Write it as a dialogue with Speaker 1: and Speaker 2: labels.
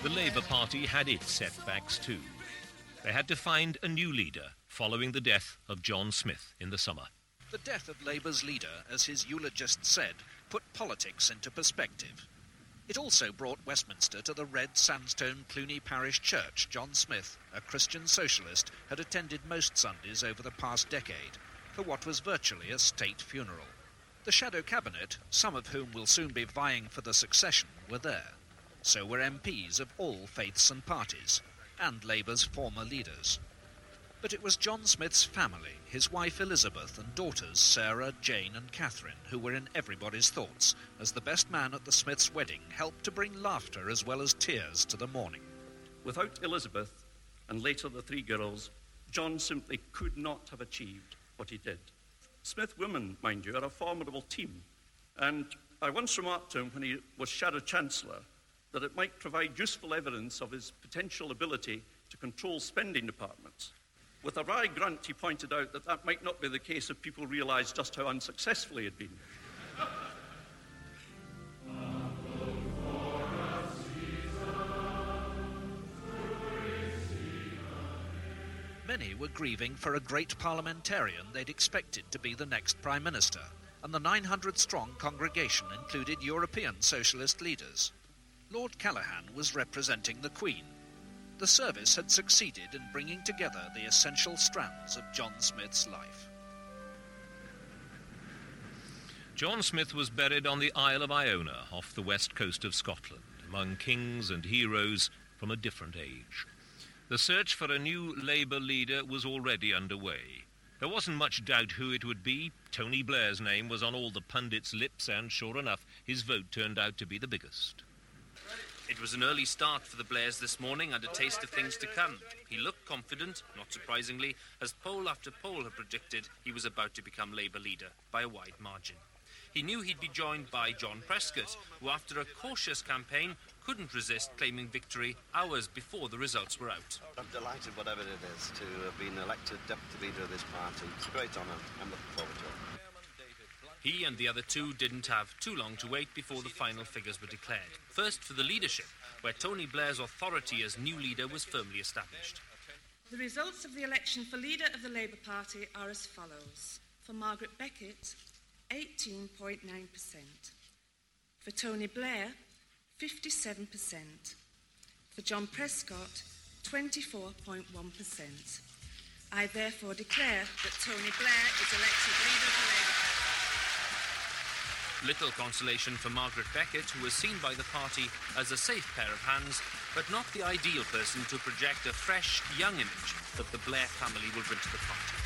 Speaker 1: The Labour Party had its setbacks too. They had to find a new leader following the death of John Smith in the summer.
Speaker 2: The death of Labour's leader, as his eulogist said, put politics into perspective. It also brought Westminster to the red sandstone Cluny Parish Church John Smith, a Christian socialist, had attended most Sundays over the past decade, for what was virtually a state funeral. The shadow cabinet, some of whom will soon be vying for the succession, were there. So were MPs of all faiths and parties, and Labour's former leaders. But it was John Smith's family, his wife Elizabeth and daughters Sarah, Jane and Catherine, who were in everybody's thoughts, as the best man at the Smiths' wedding helped to bring laughter as well as tears to the mourning.
Speaker 3: Without Elizabeth, and later the three girls, John simply could not have achieved what he did. Smith women, mind you, are a formidable team, and I once remarked to him when he was Shadow Chancellor that it might provide useful evidence of his potential ability to control spending departments. With a wry grunt, he pointed out that that might not be the case if people realised just how unsuccessful he had been.
Speaker 2: Many were grieving for a great parliamentarian they'd expected to be the next Prime Minister, and the 900-strong congregation included European socialist leaders. Lord Callaghan was representing the Queen. The service had succeeded in bringing together the essential strands of John Smith's life.
Speaker 1: John Smith was buried on the Isle of Iona off the west coast of Scotland, among kings and heroes from a different age. The search for a new Labour leader was already underway. There wasn't much doubt who it would be. Tony Blair's name was on all the pundits' lips, and sure enough, his vote turned out to be the biggest.
Speaker 4: It was an early start for the Blairs this morning and a taste of things to come. He looked confident, not surprisingly, as poll after poll had predicted he was about to become Labour leader by a wide margin. He knew he'd be joined by John Prescott, who after a cautious campaign couldn't resist claiming victory hours before the results were out.
Speaker 5: I'm delighted, whatever it is, to have been elected deputy leader of this party. It's a great honour. I'm looking forward to it.
Speaker 4: He and the other two didn't have too long to wait before the final figures were declared. First for the leadership, where Tony Blair's authority as new leader was firmly established.
Speaker 6: The results of the election for leader of the Labour Party are as follows. For Margaret Beckett, 18.9%. For Tony Blair, 57%. For John Prescott, 24.1%. I therefore declare that Tony Blair is elected leader of the Labour Party.
Speaker 4: Little consolation for Margaret Beckett, who was seen by the party as a safe pair of hands, but not the ideal person to project a fresh, young image that the Blair family will bring to the party.